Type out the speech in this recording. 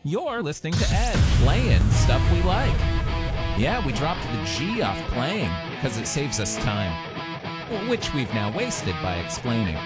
You're listening to Ed, playing stuff we like. Yeah, we dropped the G off playing because it saves us time, which we've now wasted by explaining.